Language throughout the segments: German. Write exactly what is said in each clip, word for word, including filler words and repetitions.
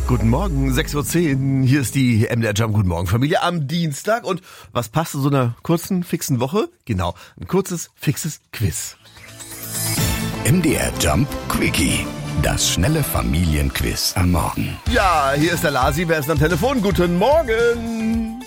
Guten Morgen, sechs Uhr zehn, hier ist die M D R Jump. Guten Morgen, Familie, am Dienstag. Und was passt zu so einer kurzen, fixen Woche? Genau, ein kurzes, fixes Quiz. M D R Jump Quickie, das schnelle Familienquiz am Morgen. Ja, hier ist der Lasi, wer ist am Telefon? Guten Morgen.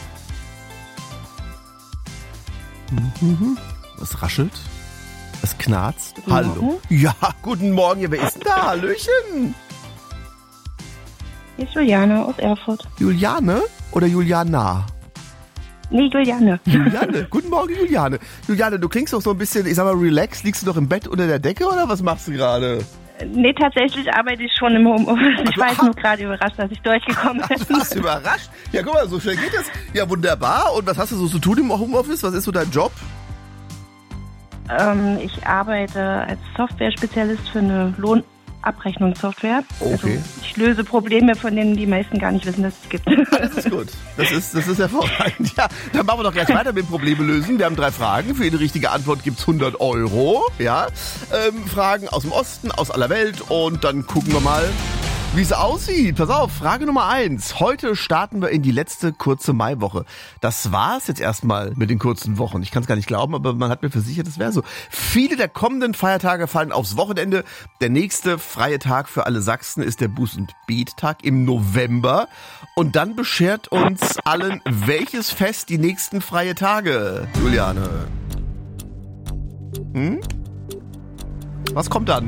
Mhm. Was raschelt? Es knarzt. Guten Hallo. Morgen. Ja, guten Morgen. Ja, wer ist denn da? Hallöchen. Hier ist Juliane aus Erfurt. Juliane oder Juliana? Nee, Juliane. Juliane. Guten Morgen, Juliane. Juliane, du klingst doch so ein bisschen, ich sag mal, relaxed. Liegst du doch im Bett unter der Decke oder was machst du gerade? Nee, tatsächlich arbeite ich schon im Homeoffice. Ich war jetzt Aha. nur gerade überrascht, dass ich durchgekommen bin. Du warst überrascht. Ja, guck mal, so schnell geht das. Ja, wunderbar. Und was hast du so zu tun im Homeoffice? Was ist so dein Job? ähm, ich arbeite als Software-Spezialist für eine Lohnabrechnungssoftware. Okay. Also ich löse Probleme, von denen die meisten gar nicht wissen, dass es gibt. Das ist gut. Das ist, das ist hervorragend. Ja, dann machen wir doch gleich weiter mit Probleme lösen. Wir haben drei Fragen. Für jede richtige Antwort gibt's hundert Euro. Ja. Ähm, Fragen aus dem Osten, aus aller Welt. Und dann gucken wir mal, wie es aussieht. Pass auf, Frage Nummer eins. Heute starten wir in die letzte kurze Maiwoche. Das war's jetzt erstmal mit den kurzen Wochen. Ich kann es gar nicht glauben, aber man hat mir versichert, es wäre so. Viele der kommenden Feiertage fallen aufs Wochenende. Der nächste freie Tag für alle Sachsen ist der Buß- und Bettag im November. Und dann beschert uns allen welches Fest die nächsten freie Tage, Juliane? Hm? Was kommt dann?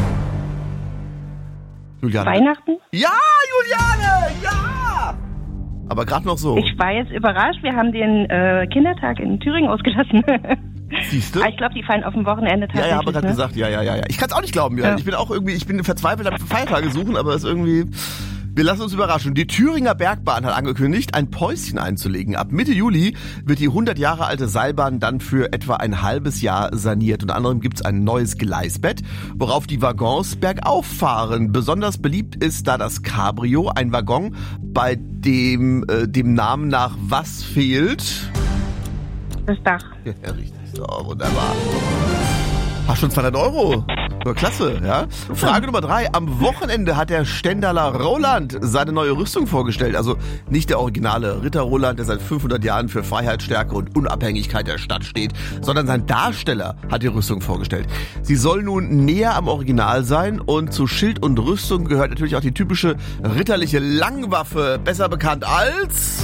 Juliane. Weihnachten? Ja, Juliane, ja! Aber gerade noch so. Ich war jetzt überrascht. Wir haben den äh, Kindertag in Thüringen ausgelassen. Siehst du? Aber ich glaube, die fallen auf dem Wochenende Ja, tatsächlich. ja, aber gerade ne? gesagt, ja, ja, ja, ja. Ich kann es auch nicht glauben, Juliane. Ja. Ich bin auch irgendwie, ich bin verzweifelt am Feiertage suchen, aber es ist irgendwie... Wir lassen uns überraschen. Die Thüringer Bergbahn hat angekündigt, ein Päuschen einzulegen. Ab Mitte Juli wird die hundert Jahre alte Seilbahn dann für etwa ein halbes Jahr saniert. Unter anderem gibt's ein neues Gleisbett, worauf die Waggons bergauf fahren. Besonders beliebt ist da das Cabrio, ein Waggon, bei dem äh, dem Namen nach was fehlt? Das Dach. Ja, richtig. So, wunderbar. Hast schon zweihundert Euro. Ja, klasse, ja. Frage Nummer drei. Am Wochenende hat der Stendaler Roland seine neue Rüstung vorgestellt. Also nicht der originale Ritter Roland, der seit fünfhundert Jahren für Freiheit, Stärke und Unabhängigkeit der Stadt steht, sondern sein Darsteller hat die Rüstung vorgestellt. Sie soll nun näher am Original sein und zu Schild und Rüstung gehört natürlich auch die typische ritterliche Langwaffe, besser bekannt als...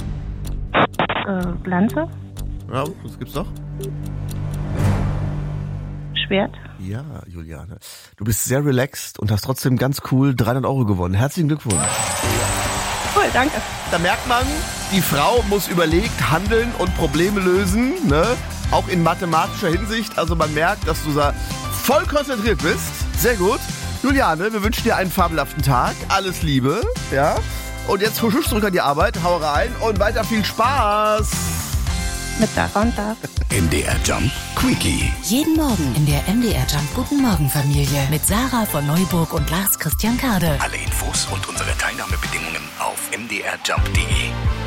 Äh, Lanze? Ja, was gibt's noch? Schwert? Ja, Juliane. Du bist sehr relaxed und hast trotzdem ganz cool dreihundert Euro gewonnen. Herzlichen Glückwunsch. Cool, danke. Da merkt man, die Frau muss überlegt handeln und Probleme lösen, ne? Auch in mathematischer Hinsicht. Also man merkt, dass du da voll konzentriert bist. Sehr gut. Juliane, wir wünschen dir einen fabelhaften Tag. Alles Liebe, ja? Und jetzt husch zurück an die Arbeit, hau rein und weiter viel Spaß. Mit Sarah und Lars. M D R Jump Quickie. Jeden Morgen in der M D R Jump Guten Morgen Familie mit Sarah von Neuburg und Lars Christian Kade. Alle Infos und unsere Teilnahmebedingungen auf m d r jump punkt d e.